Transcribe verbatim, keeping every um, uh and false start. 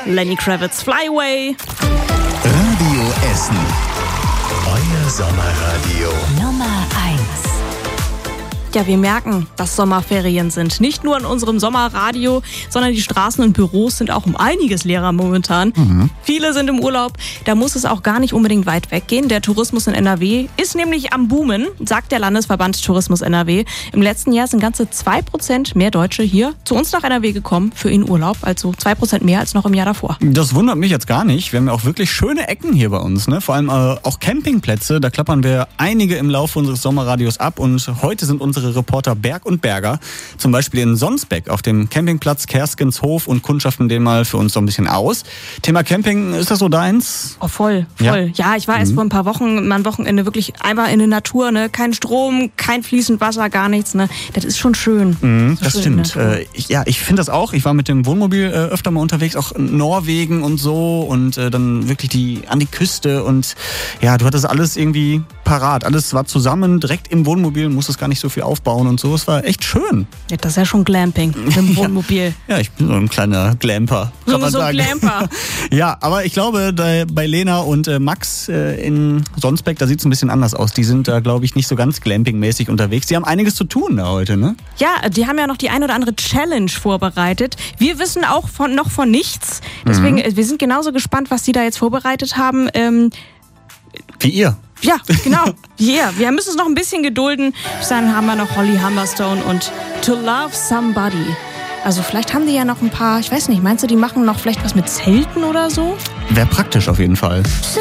Lenny Kravitz, Fly Away. Radio Essen. Euer Sommerradio. Nummer eins. Ja, wir merken, dass Sommerferien sind. Nicht nur in unserem Sommerradio, sondern die Straßen und Büros sind auch um einiges leerer momentan. Mhm. Viele sind im Urlaub. Da muss es auch gar nicht unbedingt weit weggehen. Der Tourismus in N R W ist nämlich am Boomen, sagt der Landesverband Tourismus N R W. Im letzten Jahr sind ganze zwei Prozent mehr Deutsche hier zu uns nach N R W gekommen für ihren Urlaub. Also zwei Prozent mehr als noch im Jahr davor. Das wundert mich jetzt gar nicht. Wir haben ja auch wirklich schöne Ecken hier bei uns, ne? Vor allem äh, auch Campingplätze. Da klappern wir einige im Laufe unseres Sommerradios ab. Und heute sind unsere Reporter Berg und Berger, zum Beispiel in Sonsbeck auf dem Campingplatz Kerskenshof und kundschaften den mal für uns so ein bisschen aus. Thema Camping, ist das so deins? Oh, voll, voll. Ja, ja ich war mhm. erst vor ein paar Wochen, mal ein Wochenende wirklich einmal in der Natur, ne? Kein Strom, kein fließend Wasser, gar nichts, ne? Das ist schon schön. Mhm, das schön stimmt. Äh, ich, ja, ich finde das auch. Ich war mit dem Wohnmobil äh, öfter mal unterwegs, auch in Norwegen und so und äh, dann wirklich die an die Küste und ja, du hattest alles irgendwie parat. Alles war zusammen, direkt im Wohnmobil, musstest gar nicht so viel aufbauen und so. Es war echt schön. Ja, das ist ja schon Glamping im Wohnmobil. Ja, ja, ich bin so ein kleiner Glamper, kann so, man so sagen. Glamper. Ja, aber ich glaube, da, bei Lena und äh, Max äh, in Sonsbeck, da sieht es ein bisschen anders aus. Die sind da, glaube ich, nicht so ganz Glamping-mäßig unterwegs. Die haben einiges zu tun da heute, ne? Ja, die haben ja noch die ein oder andere Challenge vorbereitet. Wir wissen auch von, noch von nichts. Deswegen, mhm. wir sind genauso gespannt, was die da jetzt vorbereitet haben. Ähm, Wie ihr. Ja, genau. Yeah. Wir müssen uns noch ein bisschen gedulden. Dann haben wir noch Holly Humberstone und To Love Somebody. Also vielleicht haben die ja noch ein paar, ich weiß nicht, meinst du, die machen noch vielleicht was mit Zelten oder so? Wäre praktisch auf jeden Fall.